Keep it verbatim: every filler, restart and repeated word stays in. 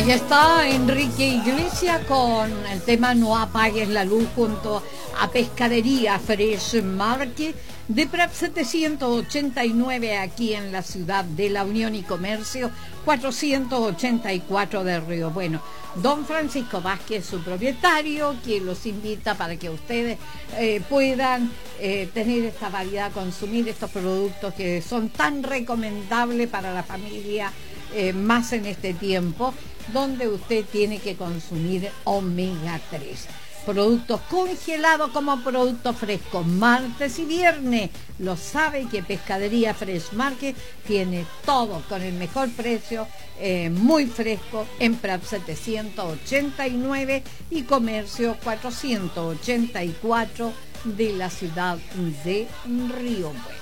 Ahí está Enrique Iglesias con el tema No apagues la luz junto a Pescadería Fresh Market de Prat setecientos ochenta y nueve aquí en la ciudad de La Unión y Comercio cuatrocientos ochenta y cuatro de Río. Bueno, don Francisco Vázquez, su propietario, quien los invita para que ustedes eh, puedan eh, tener esta variedad, consumir estos productos que son tan recomendables para la familia, eh, más en este tiempo donde usted tiene que consumir omega tres. Productos congelados como productos frescos, martes y viernes. Lo sabe que Pescadería Fresh Market tiene todo con el mejor precio, eh, muy fresco, en Prat setecientos ochenta y nueve y Comercio cuatrocientos ochenta y cuatro de la ciudad de Río Bueno.